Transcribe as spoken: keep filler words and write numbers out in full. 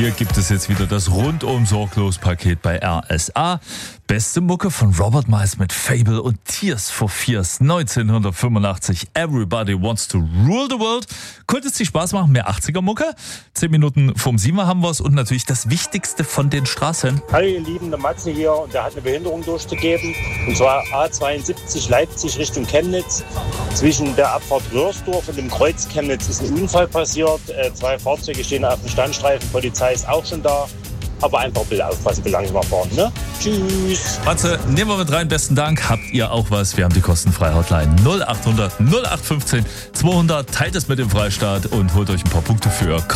Hier gibt es jetzt wieder das rundum sorglos Paket bei R S A. Beste Mucke von Robert Miles mit Fable und Tears for Fears neunzehnhundertfünfundachtzig. Everybody Wants to Rule the World. Könnte es dir Spaß machen, mehr achtziger Mucke? Zehn Minuten vorm Siemer haben wir es und natürlich das Wichtigste von den Straßen. Hallo ihr Lieben, der Matze hier und der hat eine Behinderung durchzugeben. Und zwar A zweiundsiebzig Leipzig Richtung Chemnitz. Zwischen der Abfahrt Röhrsdorf und dem Kreuz Chemnitz ist ein Unfall passiert. Äh, zwei Fahrzeuge stehen auf dem Standstreifen, Polizei ist auch schon da. Aber einfach ein bisschen aufpassen, wie langsam fahren, ne? Tschüss. Matze, nehmen wir mit rein. Besten Dank. Habt ihr auch was? Wir haben die kostenfreie Hotline null achthundert null acht fünfzehn zweihundert. Teilt es mit dem Freistaat und holt euch ein paar Punkte für